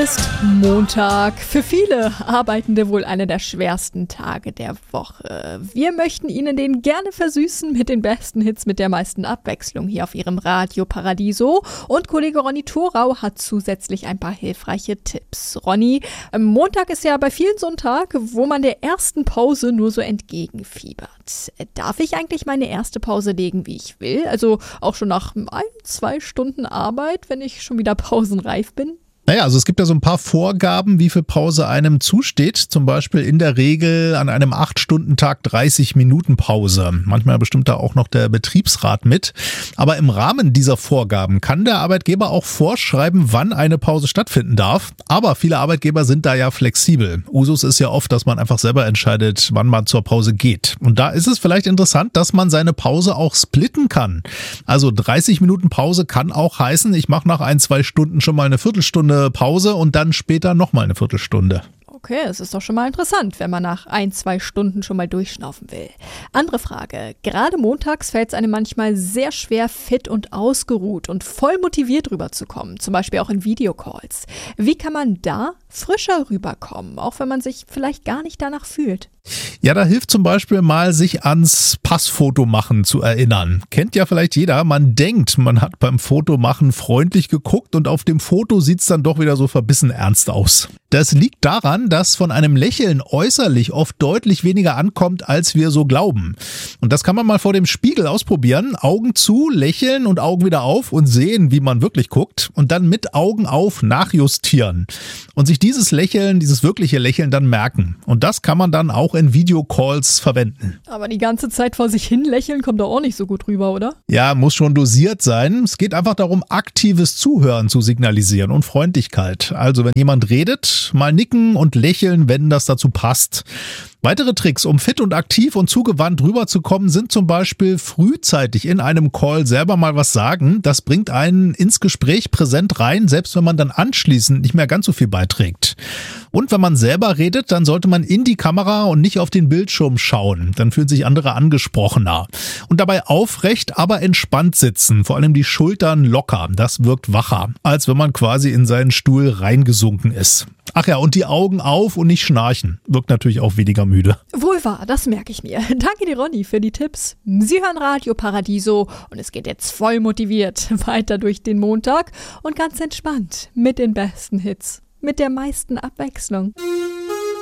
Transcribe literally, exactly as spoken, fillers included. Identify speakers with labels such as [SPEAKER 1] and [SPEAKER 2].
[SPEAKER 1] ist Montag. Für viele Arbeitende wohl einer der schwersten Tage der Woche. Wir möchten Ihnen den gerne versüßen mit den besten Hits, mit der meisten Abwechslung hier auf Ihrem Radio Paradiso. Und Kollege Ronny Thorau hat zusätzlich ein paar hilfreiche Tipps. Ronny, Montag ist ja bei vielen so ein Tag, wo man der ersten Pause nur so entgegenfiebert. Darf ich eigentlich meine erste Pause legen, wie ich will? Also auch schon nach ein, zwei Stunden Arbeit, wenn ich schon wieder pausenreif bin?
[SPEAKER 2] Naja, also es gibt ja so ein paar Vorgaben, wie viel Pause einem zusteht. Zum Beispiel in der Regel an einem acht-Stunden-Tag dreißig Minuten Pause. Manchmal bestimmt da auch noch der Betriebsrat mit. Aber im Rahmen dieser Vorgaben kann der Arbeitgeber auch vorschreiben, wann eine Pause stattfinden darf. Aber viele Arbeitgeber sind da ja flexibel. Usus ist ja oft, dass man einfach selber entscheidet, wann man zur Pause geht. Und da ist es vielleicht interessant, dass man seine Pause auch splitten kann. Also dreißig Minuten Pause kann auch heißen, ich mache nach ein, zwei Stunden schon mal eine Viertelstunde Pause und dann später nochmal eine Viertelstunde.
[SPEAKER 1] Okay, es ist doch schon mal interessant, wenn man nach ein, zwei Stunden schon mal durchschnaufen will. Andere Frage. Gerade montags fällt es einem manchmal sehr schwer, fit und ausgeruht und voll motiviert rüberzukommen, zum Beispiel auch in Videocalls. Wie kann man da frischer rüberkommen, auch wenn man sich vielleicht gar nicht danach fühlt?
[SPEAKER 2] Ja, da hilft zum Beispiel mal, sich ans Passfotomachen zu erinnern. Kennt ja vielleicht jeder, man denkt, man hat beim Fotomachen freundlich geguckt und auf dem Foto sieht es dann doch wieder so verbissen ernst aus. Das liegt daran, dass von einem Lächeln äußerlich oft deutlich weniger ankommt, als wir so glauben. Und das kann man mal vor dem Spiegel ausprobieren. Augen zu, lächeln und Augen wieder auf und sehen, wie man wirklich guckt. Und dann mit Augen auf nachjustieren. Und sich dieses Lächeln, dieses wirkliche Lächeln dann merken. Und das kann man dann auch in Videocalls verwenden.
[SPEAKER 1] Aber die ganze Zeit vor sich hin lächeln kommt doch auch nicht so gut rüber, oder?
[SPEAKER 2] Ja, muss schon dosiert sein. Es geht einfach darum, aktives Zuhören zu signalisieren und Freundlichkeit. Also wenn jemand redet, mal nicken und lächeln, wenn das dazu passt. Weitere Tricks, um fit und aktiv und zugewandt rüberzukommen, sind zum Beispiel frühzeitig in einem Call selber mal was sagen. Das bringt einen ins Gespräch präsent rein, selbst wenn man dann anschließend nicht mehr ganz so viel beiträgt. Und wenn man selber redet, dann sollte man in die Kamera und nicht auf den Bildschirm schauen. Dann fühlen sich andere angesprochener. Und dabei aufrecht, aber entspannt sitzen. Vor allem die Schultern locker. Das wirkt wacher, als wenn man quasi in seinen Stuhl reingesunken ist. Ach ja, und die Augen auf und nicht schnarchen. Wirkt natürlich auch weniger müde.
[SPEAKER 1] Wohl wahr, das merke ich mir. Danke dir, Ronny, für die Tipps. Sie hören Radio Paradiso und es geht jetzt voll motiviert weiter durch den Montag und ganz entspannt mit den besten Hits, mit der meisten Abwechslung.